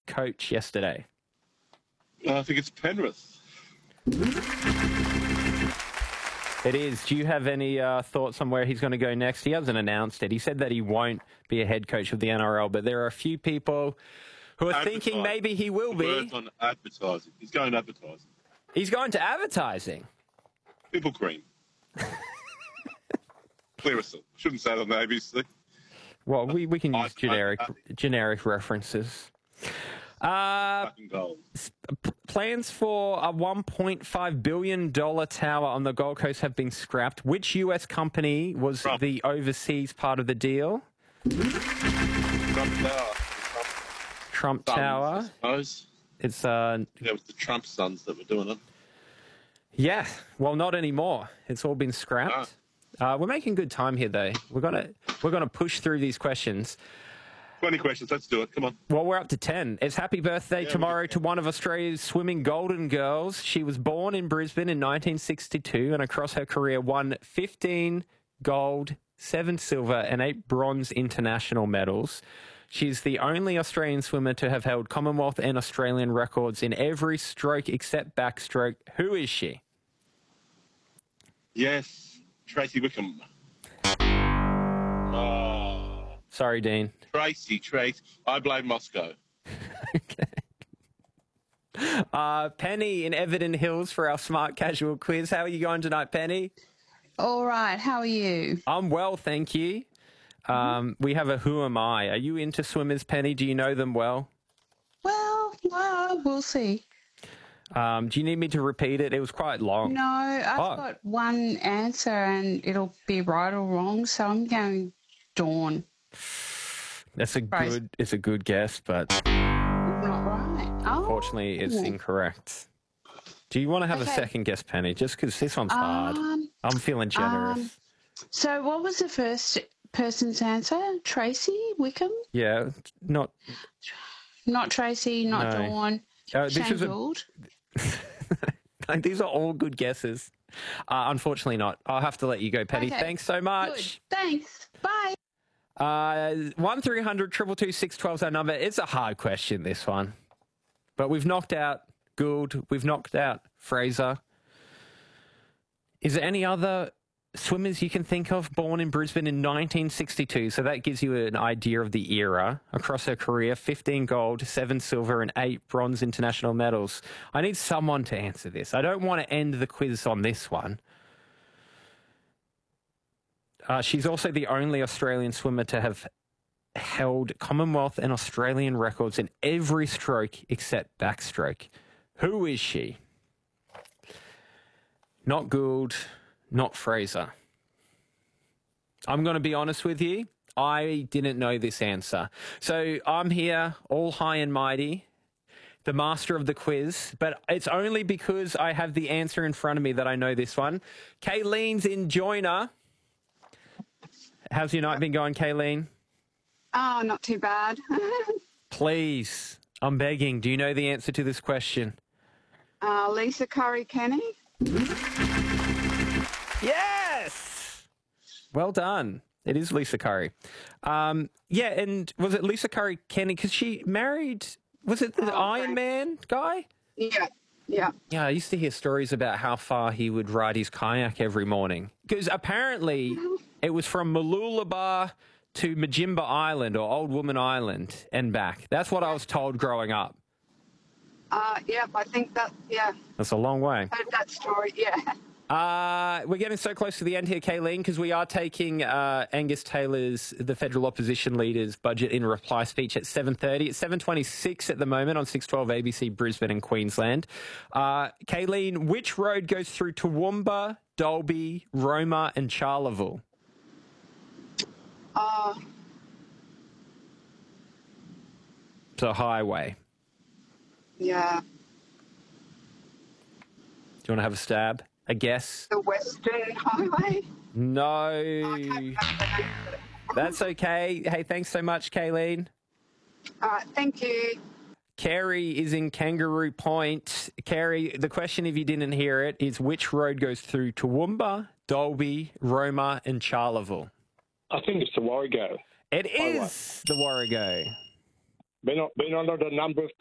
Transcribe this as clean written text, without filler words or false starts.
coach yesterday? I think it's Penrith. It is. Do you have any thoughts on where he's going to go next? He hasn't announced it. He said that he won't be a head coach of the NRL, but there are a few people who are thinking maybe he will be. Words on advertising. He's going advertising. He's going to advertising. Pimple cream. Clearasil. Shouldn't say that on the ABC. Well, we can use generic references. Fucking gold. Plans for a $1.5 billion tower on the Gold Coast have been scrapped. Which US company was the overseas part of the deal? Trump Tower. I suppose. It's it was the Trump sons that were doing it. Yeah, well, not anymore. It's all been scrapped. We're making good time here, though. We're gonna push through these questions. 20 questions. Let's do it. Come on. Well, we're up to 10. It's happy birthday tomorrow to one of Australia's swimming golden girls. She was born in Brisbane in 1962 and across her career won 15 gold, 7 silver and 8 bronze international medals. She's the only Australian swimmer to have held Commonwealth and Australian records in every stroke except backstroke. Who is she? Yes, Tracy Wickham. Sorry, Dean. Tracy. I blame Moscow. Okay. Penny in Everton Hills for our Smart Casual quiz. How are you going tonight, Penny? All right. How are you? I'm well, thank you. We have a Who Am I? Are you into swimmers, Penny? Do you know them well? Well, we'll see. Do you need me to repeat it? It was quite long. No, I've got one answer and it'll be right or wrong, so I'm going Dawn. It's a good guess, but not right. Unfortunately, it's incorrect. Do you want to have a second guess, Penny? Just because this one's hard. I'm feeling generous. So what was the first person's answer? Tracy Wickham? Yeah, not Tracy, not Dawn. Shane Gould? These are all good guesses. Unfortunately not. I'll have to let you go, Penny. Okay. Thanks so much. Good. Thanks. Bye. 1300 222 612 is our number. It's a hard question, this one. But we've knocked out Gould. We've knocked out Fraser. Is there any other swimmers you can think of born in Brisbane in 1962? So that gives you an idea of the era. Across her career, 15 gold, 7 silver and 8 bronze international medals. I need someone to answer this. I don't want to end the quiz on this one. She's also the only Australian swimmer to have held Commonwealth and Australian records in every stroke except backstroke. Who is she? Not Gould, not Fraser. I'm going to be honest with you. I didn't know this answer. So I'm here, all high and mighty, the master of the quiz, but it's only because I have the answer in front of me that I know this one. Kayleen's in Joiner. How's your night been going, Kayleen? Oh, not too bad. Please, I'm begging. Do you know the answer to this question? Lisa Curry-Kenny. Yes! Well done. It is Lisa Curry. Yeah, and was it Lisa Curry-Kenny? Because she married, was it the Iron Man guy? Yeah. Yeah, I used to hear stories about how far he would ride his kayak every morning. Because apparently it was from Mooloolaba to Majimba Island or Old Woman Island and back. That's what I was told growing up. I think that, That's a long way. heard that story, yeah. We're getting so close to the end here, Kayleen, because we are taking Angus Taylor's, the federal opposition leader's budget in reply speech at 7:30. It's 7:26 at the moment on 612 ABC Brisbane and Queensland. Kayleen, which road goes through Toowoomba, Dalby, Roma and Charleville? It's a highway. Yeah. Do you want to have a stab? A guess? The Western Highway. No. That's okay. Hey, thanks so much, Kayleen. All right, thank you. Kerry is in Kangaroo Point. Kerry, the question, if you didn't hear it, is which road goes through Toowoomba, Dalby, Roma and Charleville? I think it's the Warrego. It is the Warrego. Been on it a number of